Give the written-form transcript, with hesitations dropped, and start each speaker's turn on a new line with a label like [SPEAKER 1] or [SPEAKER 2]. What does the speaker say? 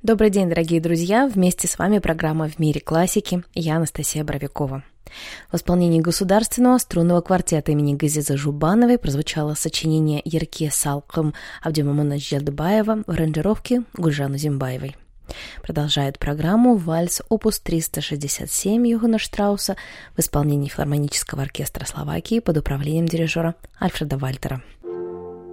[SPEAKER 1] Добрый день, дорогие друзья! Вместе с вами программа «В мире классики». Я Анастасия Боровикова. В исполнении государственного струнного квартета имени Газизы Жубановой прозвучало сочинение «Ерке салқым» Абдимомона Желдыбаева в аранжировке Гульжаны Зимбаевой. Продолжает программу вальс опус 367 Йоханна Штрауса в исполнении филармонического оркестра Словакии под управлением дирижера Альфреда Вальтера.